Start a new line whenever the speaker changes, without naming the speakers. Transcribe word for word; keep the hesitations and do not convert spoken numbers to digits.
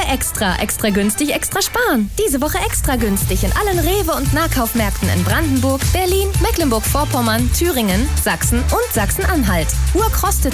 Extra. Extra günstig, extra sparen. Diese Woche extra günstig in allen Rewe- und Nahkaufmärkten in Brandenburg, Berlin, Mecklenburg-Vorpommern, Thüringen, Sachsen und Sachsen-Anhalt. Urkroste